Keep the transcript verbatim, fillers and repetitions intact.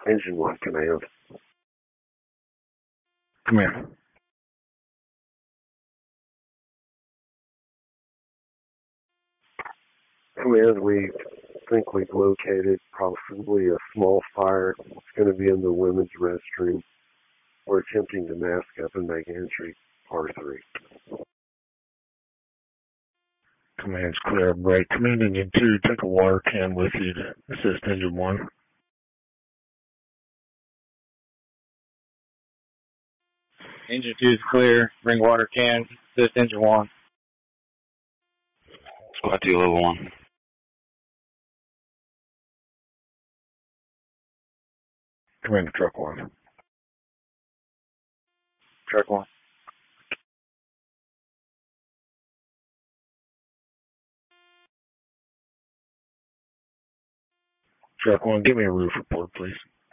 Engine one, command. Command. Command, we think we've located possibly a small fire. It's going to be in the women's restroom. We're attempting to mask up and make entry R three. Command's clear. Break. Command Engine two, take a water can with you to assist Engine one. Engine two is clear. Bring water can. Assist Engine one. Squad two, level one. Command to truck one. Truck one. Truck one, give me a roof report, please.